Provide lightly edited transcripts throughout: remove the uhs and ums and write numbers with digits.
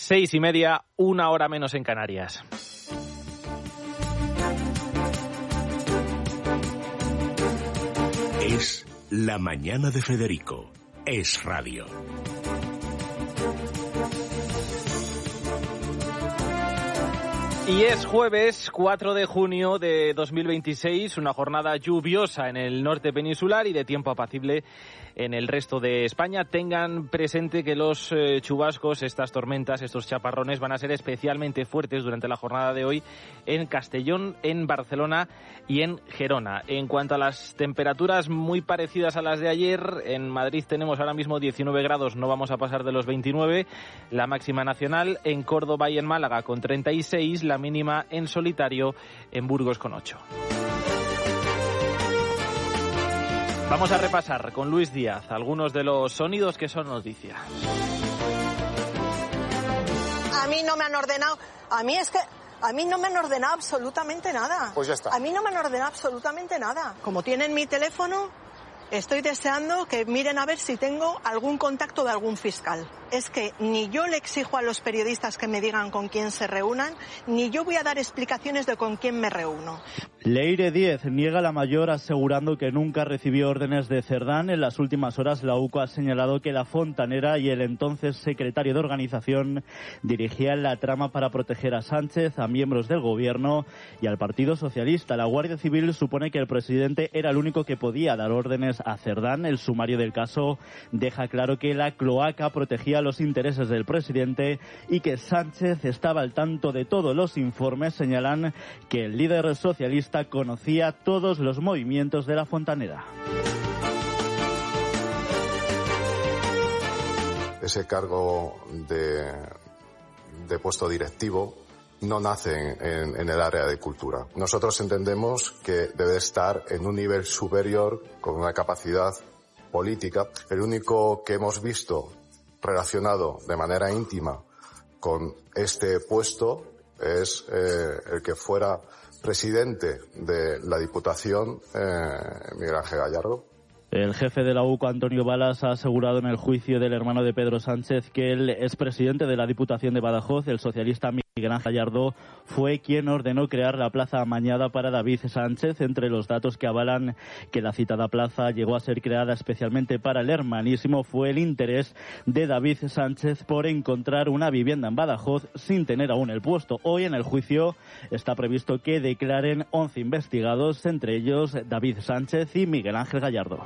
6:30, 1 hora menos en Canarias. Es la mañana de Federico. Es radio. Y es jueves 4 de junio de 2026, una jornada lluviosa en el norte peninsular y de tiempo apacible en el resto de España. Tengan presente que los chubascos, estas tormentas, estos chaparrones van a ser especialmente fuertes durante la jornada de hoy en Castellón, en Barcelona y en Gerona. En cuanto a las temperaturas, muy parecidas a las de ayer. En Madrid tenemos ahora mismo 19 grados, no vamos a pasar de los 29, la máxima nacional. En Córdoba y en Málaga con 36, la mínima en solitario en Burgos con 8. Vamos a repasar con Luis Díaz algunos de los sonidos que son noticia. A mí no me han ordenado, a mí no me han ordenado absolutamente nada. Pues ya está. A mí no me han ordenado absolutamente nada. Como tienen mi teléfono, estoy deseando que miren a ver si tengo algún contacto de algún fiscal. Es que ni yo le exijo a los periodistas que me digan con quién se reúnan, ni yo voy a dar explicaciones de con quién me reúno. Leire Díez niega la mayor asegurando que nunca recibió órdenes de Cerdán. En las últimas horas la UCO ha señalado que la fontanera y el entonces secretario de organización dirigían la trama para proteger a Sánchez, a miembros del gobierno y al Partido Socialista. La Guardia Civil supone que el presidente era el único que podía dar órdenes a Cerdán. El sumario del caso deja claro que la cloaca protegía los intereses del presidente y que Sánchez estaba al tanto de todos los informes. Señalan que el líder socialista conocía todos los movimientos de la fontanera. Ese cargo de puesto directivo no nace en el área de cultura. Nosotros entendemos que debe estar en un nivel superior con una capacidad política. El único que hemos visto relacionado de manera íntima con este puesto es el que fuera presidente de la Diputación, Miguel Ángel Gallardo. El jefe de la UCO, Antonio Balas, ha asegurado en el juicio del hermano de Pedro Sánchez que el expresidente de la Diputación de Badajoz, el socialista Miguel Ángel Gallardo, fue quien ordenó crear la plaza amañada para David Sánchez. Entre los datos que avalan que la citada plaza llegó a ser creada especialmente para el hermanísimo fue el interés de David Sánchez por encontrar una vivienda en Badajoz sin tener aún el puesto. Hoy en el juicio está previsto que declaren 11 investigados, entre ellos David Sánchez y Miguel Ángel Gallardo.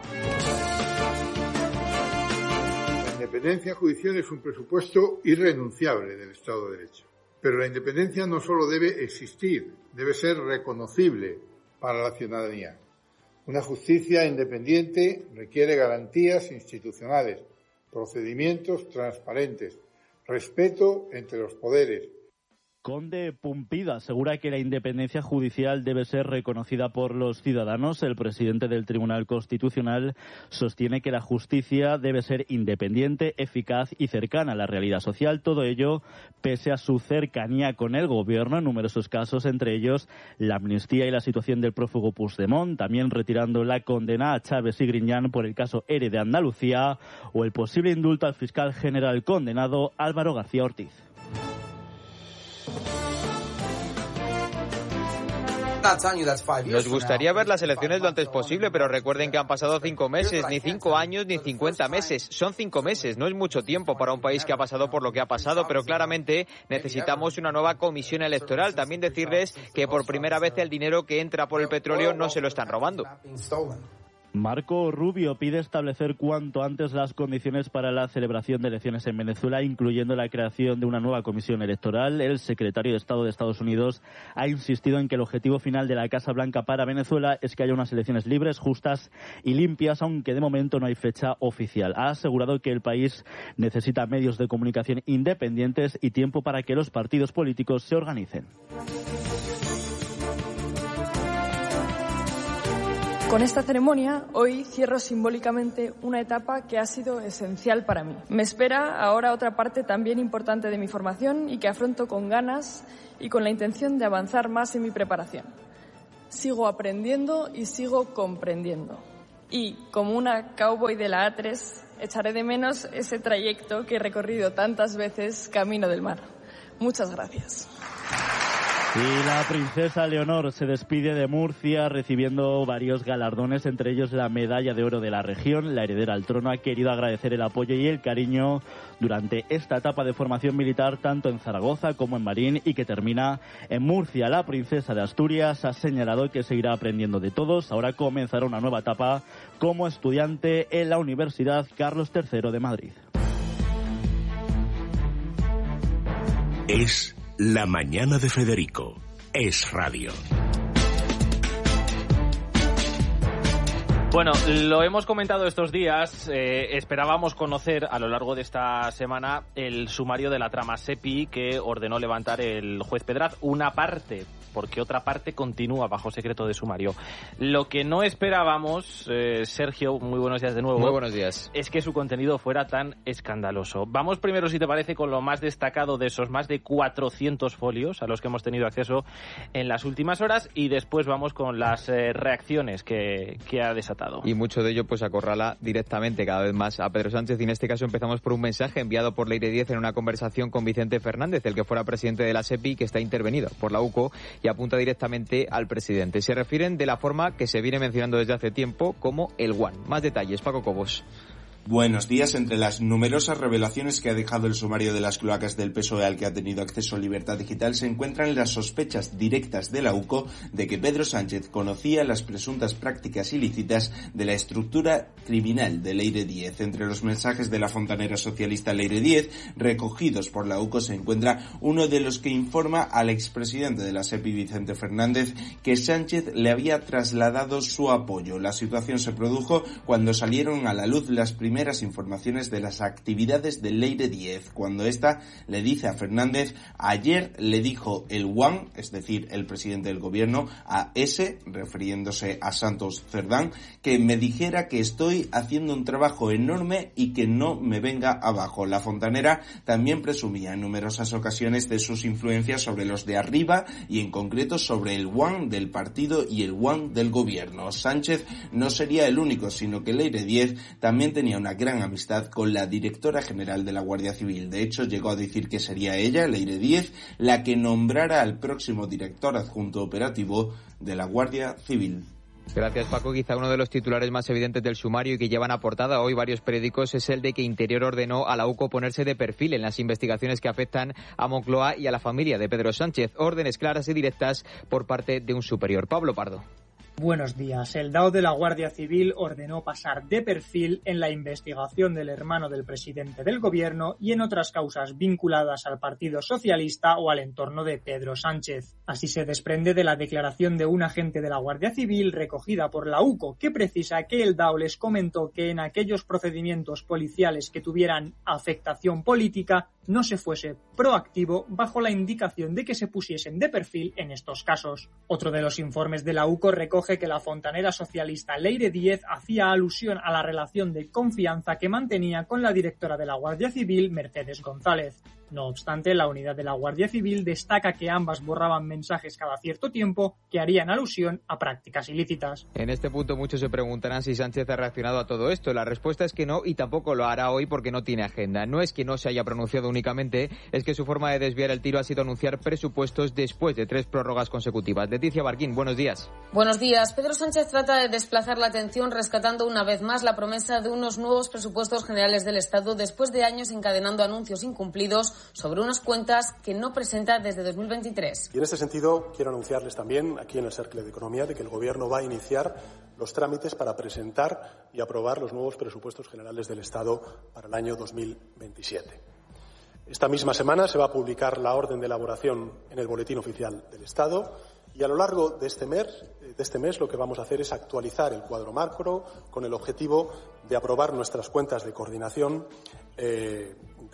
La independencia judicial es un presupuesto irrenunciable del Estado de Derecho. Pero la independencia no solo debe existir, debe ser reconocible para la ciudadanía. Una justicia independiente requiere garantías institucionales, procedimientos transparentes, respeto entre los poderes. Conde Pumpido asegura que la independencia judicial debe ser reconocida por los ciudadanos. El presidente del Tribunal Constitucional sostiene que la justicia debe ser independiente, eficaz y cercana a la realidad social. Todo ello pese a su cercanía con el gobierno en numerosos casos, entre ellos la amnistía y la situación del prófugo Puigdemont, también retirando la condena a Chávez y Griñán por el caso ERE de Andalucía o el posible indulto al fiscal general condenado Álvaro García Ortiz. Nos gustaría ver las elecciones lo antes posible, pero recuerden que han pasado 5 meses, ni 5 años, ni 50 meses. Son 5 meses, no es mucho tiempo para un país que ha pasado por lo que ha pasado, pero claramente necesitamos una nueva comisión electoral. También decirles que por primera vez el dinero que entra por el petróleo no se lo están robando. Marco Rubio pide establecer cuanto antes las condiciones para la celebración de elecciones en Venezuela, incluyendo la creación de una nueva comisión electoral. El secretario de Estado de Estados Unidos ha insistido en que el objetivo final de la Casa Blanca para Venezuela es que haya unas elecciones libres, justas y limpias, aunque de momento no hay fecha oficial. Ha asegurado que el país necesita medios de comunicación independientes y tiempo para que los partidos políticos se organicen. Con esta ceremonia, hoy cierro simbólicamente una etapa que ha sido esencial para mí. Me espera ahora otra parte también importante de mi formación y que afronto con ganas y con la intención de avanzar más en mi preparación. Sigo aprendiendo y sigo comprendiendo. Y, como una cowboy de la A3, echaré de menos ese trayecto que he recorrido tantas veces camino del mar. Muchas gracias. Y la princesa Leonor se despide de Murcia recibiendo varios galardones, entre ellos la medalla de oro de la región. La heredera al trono ha querido agradecer el apoyo y el cariño durante esta etapa de formación militar tanto en Zaragoza como en Marín y que termina en Murcia. La princesa de Asturias ha señalado que seguirá aprendiendo de todos. Ahora comenzará una nueva etapa como estudiante en la Universidad Carlos III de Madrid. Es La Mañana de Federico. Es radio. Bueno, lo hemos comentado estos días. Esperábamos conocer a lo largo de esta semana el sumario de la trama SEPI que ordenó levantar el juez Pedraz. Una parte, porque otra parte continúa bajo secreto de sumario. Lo que no esperábamos, Sergio, muy buenos días de nuevo. Muy buenos días. Es que su contenido fuera tan escandaloso. Vamos primero, si te parece, con lo más destacado de esos más de 400 folios a los que hemos tenido acceso en las últimas horas y después vamos con las reacciones que ha desatado. Y mucho de ello pues acorrala directamente cada vez más a Pedro Sánchez, y en este caso empezamos por un mensaje enviado por Leire Díez en una conversación con Vicente Fernández, el que fuera presidente de la SEPI, que está intervenido por la UCO y apunta directamente al presidente. Se refieren de la forma que se viene mencionando desde hace tiempo como el One. Más detalles, Paco Cobos. Buenos días. Entre las numerosas revelaciones que ha dejado el sumario de las cloacas del PSOE al que ha tenido acceso Libertad Digital se encuentran las sospechas directas de la UCO de que Pedro Sánchez conocía las presuntas prácticas ilícitas de la estructura criminal de Leire Díez. Entre los mensajes de la fontanera socialista Leire Díez recogidos por la UCO se encuentra uno de los que informa al expresidente de la SEPI, Vicente Fernández, que Sánchez le había trasladado su apoyo. La situación se produjo cuando salieron a la luz las primeras informaciones de las actividades de Leire Díez, cuando ésta le dice a Fernández: ayer le dijo el One, es decir, el presidente del gobierno, a ese, refiriéndose a Santos Cerdán, que me dijera que estoy haciendo un trabajo enorme y que no me venga abajo. La fontanera también presumía en numerosas ocasiones de sus influencias sobre los de arriba y en concreto sobre el One del partido y el One del gobierno. Sánchez no sería el único, sino que Leire Díez también tenía una gran amistad con la directora general de la Guardia Civil. De hecho, llegó a decir que sería ella, Leire Díez, la que nombrara al próximo director adjunto operativo de la Guardia Civil. Gracias, Paco. Quizá uno de los titulares más evidentes del sumario y que llevan a portada hoy varios periódicos es el de que Interior ordenó a la UCO ponerse de perfil en las investigaciones que afectan a Moncloa y a la familia de Pedro Sánchez. Órdenes claras y directas por parte de un superior. Pablo Pardo. Buenos días. El DAO de la Guardia Civil ordenó pasar de perfil en la investigación del hermano del presidente del gobierno y en otras causas vinculadas al Partido Socialista o al entorno de Pedro Sánchez. Así se desprende de la declaración de un agente de la Guardia Civil recogida por la UCO, que precisa que el DAO les comentó que en aquellos procedimientos policiales que tuvieran afectación política no se fuese proactivo bajo la indicación de que se pusiesen de perfil en estos casos. Otro de los informes de la UCO recoge que la fontanera socialista Leire Díez hacía alusión a la relación de confianza que mantenía con la directora de la Guardia Civil, Mercedes González. No obstante, la unidad de la Guardia Civil destaca que ambas borraban mensajes cada cierto tiempo que harían alusión a prácticas ilícitas. En este punto muchos se preguntarán si Sánchez ha reaccionado a todo esto. La respuesta es que no, y tampoco lo hará hoy porque no tiene agenda. No es que no se haya pronunciado únicamente, es que su forma de desviar el tiro ha sido anunciar presupuestos después de 3 prórrogas consecutivas. Leticia Barquín, buenos días. Buenos días. Pedro Sánchez trata de desplazar la atención rescatando una vez más la promesa de unos nuevos presupuestos generales del Estado después de años encadenando anuncios incumplidos sobre unas cuentas que no presenta desde 2023. Y en este sentido quiero anunciarles también aquí en el Cercle de Economía de que el Gobierno va a iniciar los trámites para presentar y aprobar los nuevos presupuestos generales del Estado para el año 2027. Esta misma semana se va a publicar la orden de elaboración en el Boletín Oficial del Estado y a lo largo de este mes lo que vamos a hacer es actualizar el cuadro macro con el objetivo de aprobar nuestras cuentas de coordinación de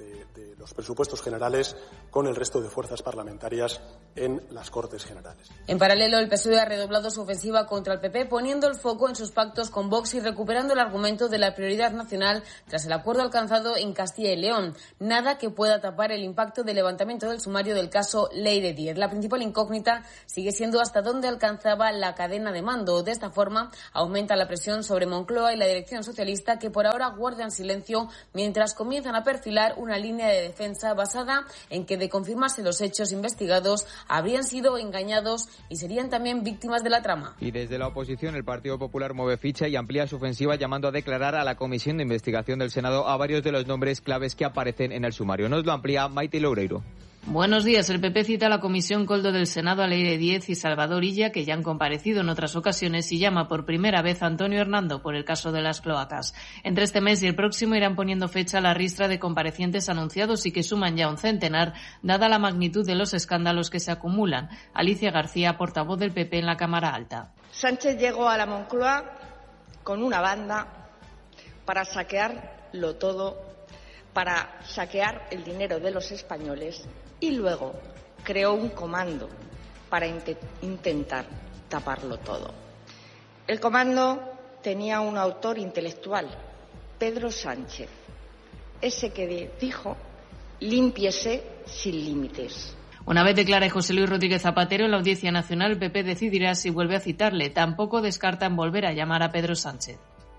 los presupuestos generales con el resto de fuerzas parlamentarias en las Cortes Generales. En paralelo, el PSOE ha redoblado su ofensiva contra el PP, poniendo el foco en sus pactos con Vox y recuperando el argumento de la prioridad nacional tras el acuerdo alcanzado en Castilla y León. Nada que pueda tapar el impacto del levantamiento del sumario del caso Leire Díez. La principal incógnita sigue siendo hasta dónde alcanzaba la cadena de mando. De esta forma, aumenta la presión sobre Moncloa y la dirección socialista socialista que por ahora guardan silencio mientras comienzan a perfilar una línea de defensa basada en que, de confirmarse los hechos investigados, habrían sido engañados y serían también víctimas de la trama. Y desde la oposición, el Partido Popular mueve ficha y amplía su ofensiva llamando a declarar a la Comisión de Investigación del Senado a varios de los nombres claves que aparecen en el sumario. Nos lo amplía Maite Loureiro. Buenos días. El PP cita a la Comisión Coldo del Senado a Leire Díez y Salvador Illa, que ya han comparecido en otras ocasiones, y llama por primera vez a Antonio Hernando por el caso de las cloacas. Entre este mes y el próximo irán poniendo fecha a la ristra de comparecientes anunciados y que suman ya un centenar, dada la magnitud de los escándalos que se acumulan. Alicia García, portavoz del PP en la Cámara Alta. Sánchez llegó a la Moncloa con una banda para saquearlo todo, para saquear el dinero de los españoles, y luego creó un comando para intentar taparlo todo. El comando tenía un autor intelectual, Pedro Sánchez, ese que dijo: límpiese sin límites. Una vez declara José Luis Rodríguez Zapatero en la Audiencia Nacional, el PP decidirá si vuelve a citarle. Tampoco descartan volver a llamar a Pedro Sánchez.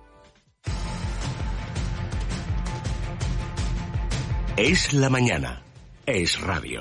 Es la mañana. Es radio.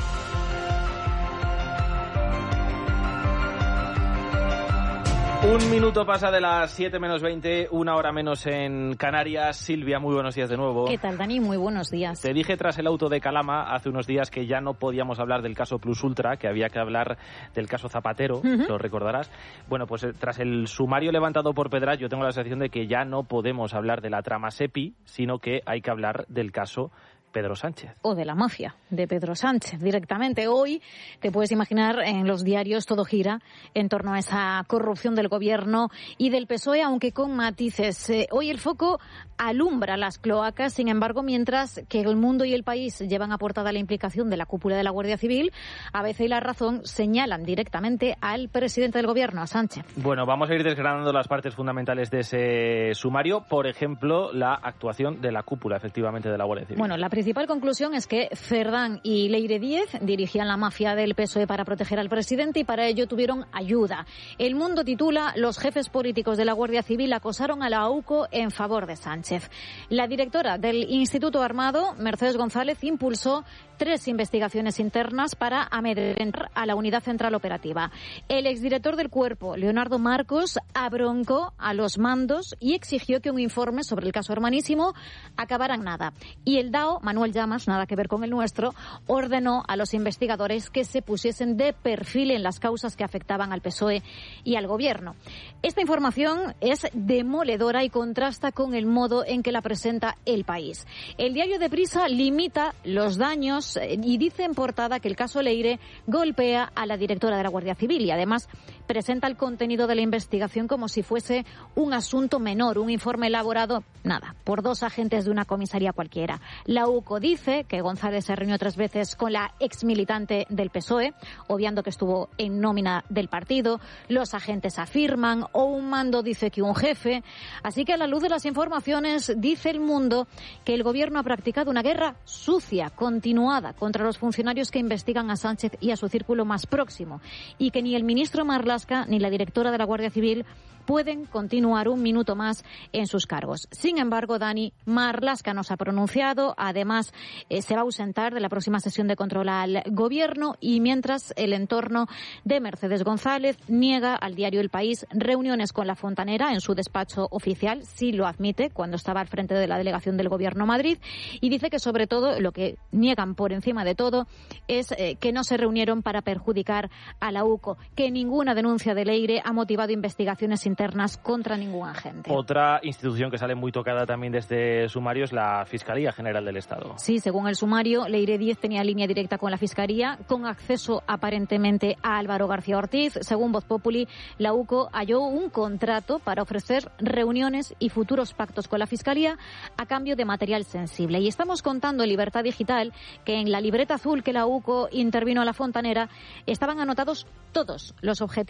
Un minuto pasa de las 7 menos 20, una hora menos en Canarias. Silvia, muy buenos días de nuevo. ¿Qué tal, Dani? Muy buenos días. Te dije tras el auto de Calama hace unos días que ya no podíamos hablar del caso Plus Ultra, que había que hablar del caso Zapatero, lo recordarás. Bueno, pues tras el sumario levantado por Pedraz, yo tengo la sensación de que ya no podemos hablar de la trama SEPI, sino que hay que hablar del caso Pedro Sánchez. O de la mafia de Pedro Sánchez directamente. Hoy, te puedes imaginar, en los diarios todo gira en torno a esa corrupción del gobierno y del PSOE, aunque con matices. Hoy el foco alumbra las cloacas, sin embargo, mientras que el mundo y el país llevan a portada la implicación de la cúpula de la Guardia Civil, ABC y La Razón señalan directamente al presidente del gobierno, a Sánchez. Bueno, vamos a ir desgranando las partes fundamentales de ese sumario. Por ejemplo, la actuación de la cúpula, efectivamente, de la Guardia Civil. Bueno, la principal conclusión es que Cerdán y Leire Díez dirigían la mafia del PSOE para proteger al presidente y para ello tuvieron ayuda. El Mundo titula: los jefes políticos de la Guardia Civil acosaron a la AUCO en favor de Sánchez. La directora del Instituto Armado, Mercedes González, impulsó 3 investigaciones internas para amedrentar a la Unidad Central Operativa. El exdirector del Cuerpo, Leonardo Marcos, abroncó a los mandos y exigió que un informe sobre el caso Hermanísimo acabara en nada. Y el DAO, Manuel Llamas, nada que ver con el nuestro, ordenó a los investigadores que se pusiesen de perfil en las causas que afectaban al PSOE y al Gobierno. Esta información es demoledora y contrasta con el modo en que la presenta El País. El diario Deprisa limita los daños y dice en portada que el caso Leire golpea a la directora de la Guardia Civil y además presenta el contenido de la investigación como si fuese un asunto menor, un informe elaborado, por 2 agentes de una comisaría cualquiera. La UCO dice que González se reunió 3 veces con la exmilitante del PSOE, obviando que estuvo en nómina del partido. Los agentes afirman, o un mando dice que un jefe. Así que a la luz de las informaciones, dice El Mundo que el gobierno ha practicado una guerra sucia, continuada, contra los funcionarios que investigan a Sánchez y a su círculo más próximo, y que ni el ministro Marlaska ni la directora de la Guardia Civil pueden continuar un minuto más en sus cargos. Sin embargo, Dani, Marlaska no se ha pronunciado, además se va a ausentar de la próxima sesión de control al gobierno, y mientras el entorno de Mercedes González niega al diario El País reuniones con la fontanera en su despacho oficial, sí lo admite cuando estaba al frente de la delegación del gobierno Madrid, y dice que sobre todo lo que niegan por encima de todo es que no se reunieron para perjudicar a la UCO, que ninguna denuncia de Leire ha motivado investigaciones internas contra ningún agente. Otra institución que sale muy tocada también de este sumario es la Fiscalía General del Estado. Sí, según el sumario, Leire Díez tenía línea directa con la Fiscalía, con acceso aparentemente a Álvaro García Ortiz. Según Voz Populi, la UCO halló un contrato para ofrecer reuniones y futuros pactos con la Fiscalía a cambio de material sensible. Y estamos contando en Libertad Digital que en la libreta azul que la UCO intervino a la fontanera estaban anotados todos los objetivos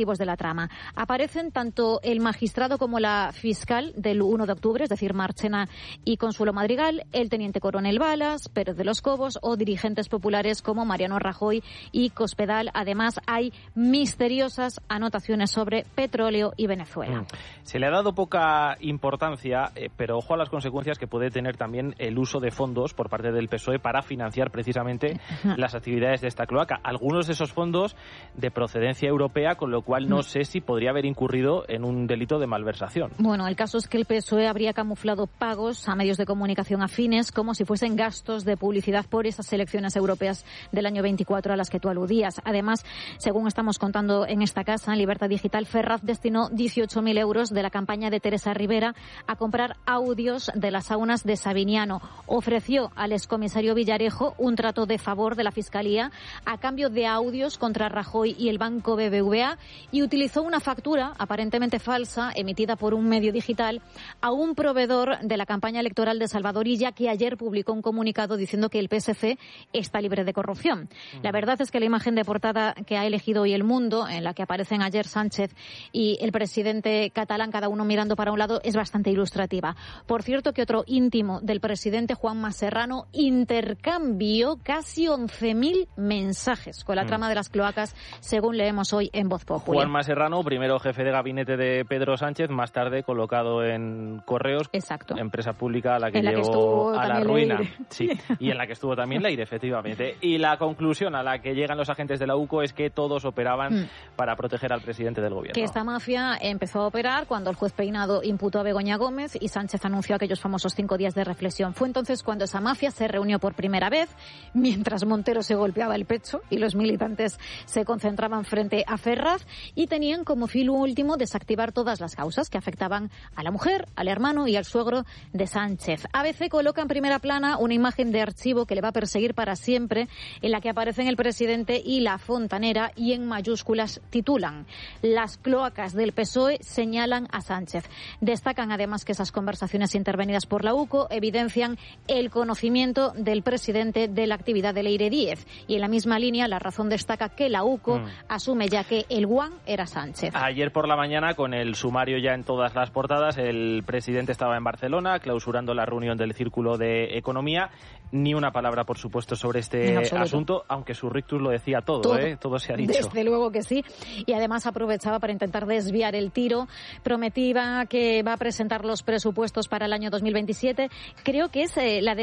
objetivos de la trama. Aparecen tanto el magistrado como la fiscal del 1 de octubre, es decir, Marchena y Consuelo Madrigal, el teniente coronel Balas, Pérez de los Cobos o dirigentes populares como Mariano Rajoy y Cospedal. Además, hay misteriosas anotaciones sobre petróleo y Venezuela. Se le ha dado poca importancia, pero ojo a las consecuencias que puede tener también el uso de fondos por parte del PSOE para financiar precisamente las actividades de esta cloaca. Algunos de esos fondos de procedencia europea, con lo cual no sé si podría haber incurrido en un delito de malversación. Bueno, el caso es que el PSOE habría camuflado pagos a medios de comunicación afines como si fuesen gastos de publicidad por esas elecciones europeas del año 24 a las que tú aludías. Además, según estamos contando en esta casa, en Libertad Digital, Ferraz destinó 18.000 euros de la campaña de Teresa Rivera a comprar audios de las saunas de Sabiniano. Ofreció al excomisario Villarejo un trato de favor de la Fiscalía a cambio de audios contra Rajoy y el Banco BBVA y utilizó una factura aparentemente falsa emitida por un medio digital a un proveedor de la campaña electoral de Salvador Illa, que ayer publicó un comunicado diciendo que el PSC está libre de corrupción. La verdad es que la imagen de portada que ha elegido hoy El Mundo, en la que aparecen ayer Sánchez y el presidente catalán, cada uno mirando para un lado, es bastante ilustrativa. Por cierto, que otro íntimo del presidente, Juanma Serrano, intercambió casi 11.000 mensajes con la trama de las cloacas, según leemos hoy en Voz Populi. Juanma Serrano, primero jefe de gabinete de Pedro Sánchez, más tarde colocado en Correos, exacto, empresa pública a la que llevó a la ruina. Sí, y en la que estuvo también Leire, efectivamente. Y la conclusión a la que llegan los agentes de la UCO es que todos operaban para proteger al presidente del gobierno. Que esta mafia empezó a operar cuando el juez Peinado imputó a Begoña Gómez y Sánchez anunció aquellos famosos 5 días de reflexión. Fue entonces cuando esa mafia se reunió por primera vez, mientras Montero se golpeaba el pecho y los militantes se concentraban frente a Ferraz, y tenían como fin último desactivar todas las causas que afectaban a la mujer, al hermano y al suegro de Sánchez. ABC coloca en primera plana una imagen de archivo que le va a perseguir para siempre, en la que aparecen el presidente y la fontanera, y en mayúsculas titulan: las cloacas del PSOE señalan a Sánchez. Destacan además que esas conversaciones intervenidas por la UCO evidencian el conocimiento del presidente de la actividad de Leire Díez, y en la misma línea La Razón destaca que la UCO asume ya que el guan era Sánchez. Ayer por la mañana, con el sumario ya en todas las portadas, el presidente estaba en Barcelona clausurando la reunión del Círculo de Economía. Ni una palabra, por supuesto, sobre este asunto, aunque su rictus lo decía todo, todo se ha dicho. Desde luego que sí, y además aprovechaba para intentar desviar el tiro. Prometía que va a presentar los presupuestos para el año 2027. Creo que es la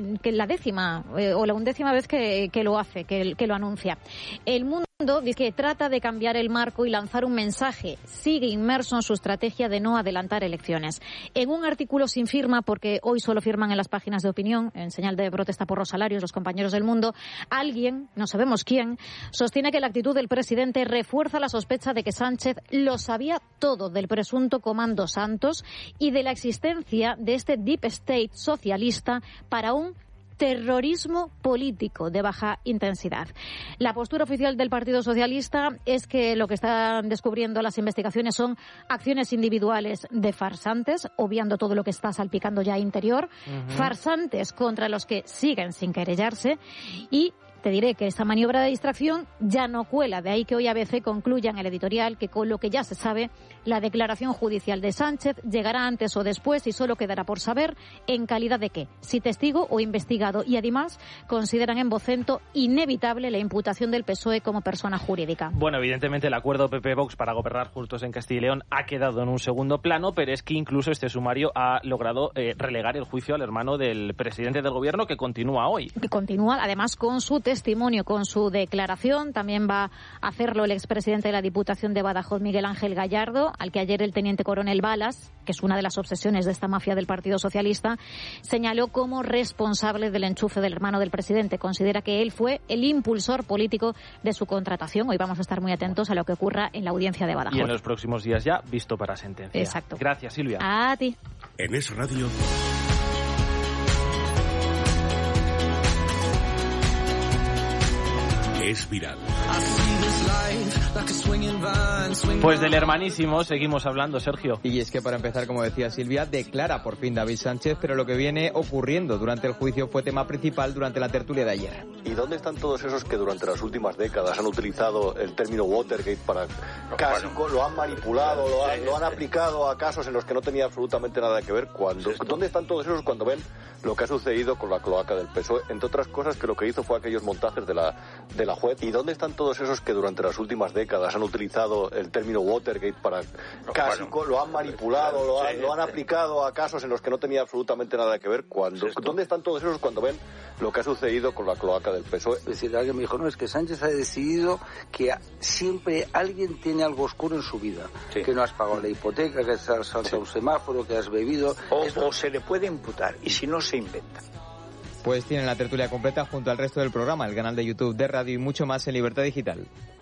10ª o la 11ª vez que lo hace, que lo anuncia. El Mundo dice que trata de cambiar el marco y lanzar un mensaje. Sigue inmerso en su estrategia de no adelantar elecciones. En un artículo sin firma, porque hoy solo firman en las páginas de opinión, en señal de protesta por los salarios, los compañeros del Mundo, alguien, no sabemos quién, sostiene que la actitud del presidente refuerza la sospecha de que Sánchez lo sabía todo del presunto Comando Santos y de la existencia de este Deep State socialista para un terrorismo político de baja intensidad. La postura oficial del Partido Socialista es que lo que están descubriendo las investigaciones son acciones individuales de farsantes, obviando todo lo que está salpicando ya interior, farsantes contra los que siguen sin querellarse, y te diré que esta maniobra de distracción ya no cuela. De ahí que hoy ABC concluya en el editorial que, con lo que ya se sabe, la declaración judicial de Sánchez llegará antes o después y solo quedará por saber en calidad de qué, si testigo o investigado. Y además consideran en Vocento inevitable la imputación del PSOE como persona jurídica. Bueno, evidentemente el acuerdo PP-Vox para gobernar juntos en Castilla y León ha quedado en un segundo plano, pero es que incluso este sumario ha logrado relegar el juicio al hermano del presidente del gobierno, que continúa hoy. Que continúa además con su testimonio, con su declaración. También va a hacerlo el expresidente de la Diputación de Badajoz, Miguel Ángel Gallardo, al que ayer el teniente coronel Balas, que es una de las obsesiones de esta mafia del Partido Socialista, señaló como responsable del enchufe del hermano del presidente. Considera que él fue el impulsor político de su contratación. Hoy vamos a estar muy atentos a lo que ocurra en la audiencia de Badajoz. Y en los próximos días ya, visto para sentencia. Exacto. Gracias, Silvia. A ti. En Es Radio. Es viral. Pues del hermanísimo seguimos hablando, Sergio. Y es que para empezar, como decía Silvia, declara por fin David Sánchez, pero lo que viene ocurriendo durante el juicio fue tema principal durante la tertulia de ayer. ¿Y dónde están todos esos que durante las últimas décadas han utilizado el término Watergate para casi lo han manipulado, lo han aplicado a casos en los que no tenía absolutamente nada que ver? ¿Dónde están todos esos cuando ven lo que ha sucedido con la cloaca del PSOE? Entre otras cosas, que lo que hizo fue aquellos montajes de la juez. ¿Y dónde están todos esos que durante las últimas décadas han utilizado el término Watergate para casi lo han manipulado, lo han aplicado a casos en los que no tenía absolutamente nada que ver? ¿Dónde están todos esos cuando ven lo que ha sucedido con la cloaca del PSOE? Es decir, alguien me dijo, no, es que Sánchez ha decidido que siempre alguien tiene algo oscuro en su vida, que no has pagado la hipoteca, que has saltado un semáforo, que has bebido. O se le puede imputar, y si no, se inventa. Pues tienen la tertulia completa junto al resto del programa, el canal de YouTube de Radio y mucho más en Libertad Digital.